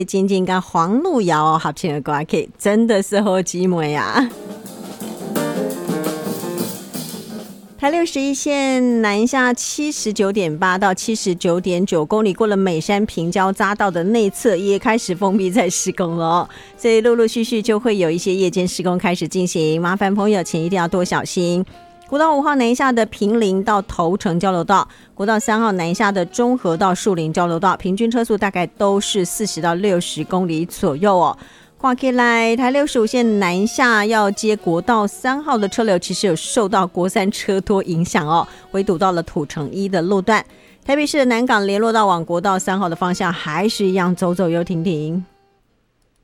静静跟黄路遥合唱的歌曲真的是好姊妹啊。台61线南下 79.8 到 79.9 公里，过了美山平交匝道的内侧也开始封闭在施工了哦，所以陆陆续续就会有一些夜间施工开始进行，麻烦朋友请一定要多小心。国道5号南下的坪林到头城交流道，国道3号南下的中和到树林交流道，平均车速大概都是40到60公里左右哦。看起来台65线南下要接国道3号的车流，其实有受到国三车多影响哦，围堵到了土城1的路段。台北市的南港联络道往国道3号的方向还是一样走走又停停。